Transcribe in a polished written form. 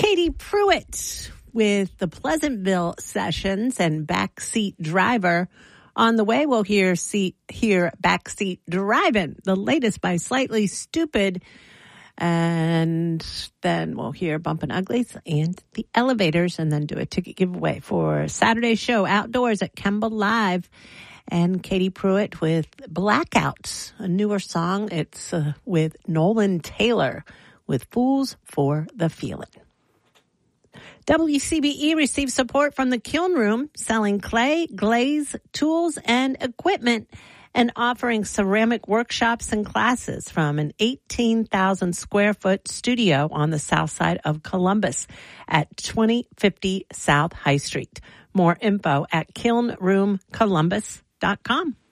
Katie Pruitt with the Pleasantville Sessions and Backseat Driver. On the way, we'll hear Backseat Drivin', the latest by Slightly Stoopid. And then we'll hear Bumpin' Uglies and the Elevators, and then do a ticket giveaway for Saturday's show outdoors at Kemba Live. And Katie Pruitt with Blackouts, a newer song. It's with Nolan Taylor with Fools for the Feeling. WCBE receives support from the Kiln Room, selling clay, glaze, tools, and equipment, and offering ceramic workshops and classes from an 18,000 square foot studio on the south side of Columbus at 2050 South High Street. More info at kilnroomcolumbus.com.